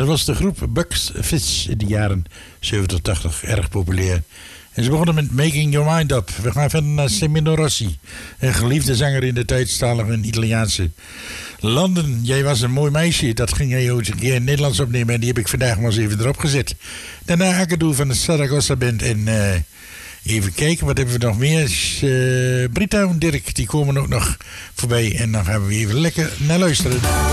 Dat was de groep Bucks Fizz in de jaren 70, 80, erg populair. En ze begonnen met Making Your Mind Up. We gaan verder naar Semino Rossi, een geliefde zanger in de tijdstalige en Italiaanse landen. Jij was een mooi meisje, dat ging jij ooit een keer in het Nederlands opnemen en die heb ik vandaag maar eens even erop gezet. Daarna Akadu van de Saragossa Band en even kijken, wat hebben we nog meer? Brita en Dirk, die komen ook nog voorbij en dan gaan we even lekker naar luisteren.